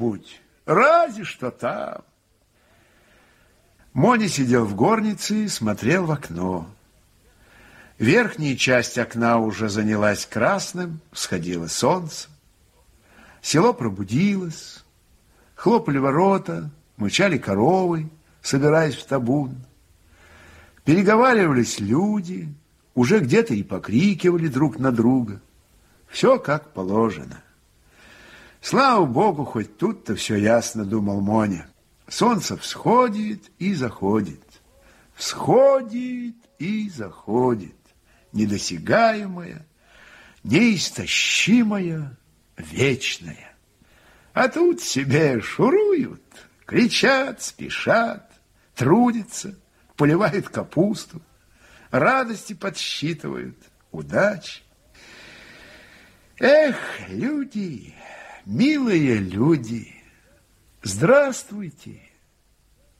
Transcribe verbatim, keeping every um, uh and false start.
будь, разве что там. Моня сидел в горнице и смотрел в окно. Верхняя часть окна уже занялась красным, всходило солнце. Село пробудилось, хлопали ворота, мычали коровы, собираясь в табун. Переговаривались люди, уже где-то и покрикивали друг на друга. Все как положено. Слава Богу, хоть тут-то все ясно, думал Моня. Солнце всходит и заходит, всходит и заходит, недосягаемое, неистощимое, вечное. А тут себе шуруют, кричат, спешат, трудятся, поливают капусту, радости подсчитывают, удачи. Эх, люди, милые люди, здравствуйте!